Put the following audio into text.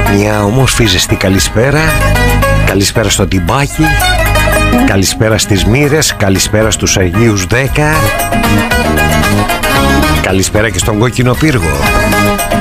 Μια όμορφη ζεστή καλησπέρα. Καλησπέρα στο Τιμπάκι. Καλησπέρα στις Μοίρες. Καλησπέρα στους Αγίους 10. Καλησπέρα και στον Κόκκινο Πύργο.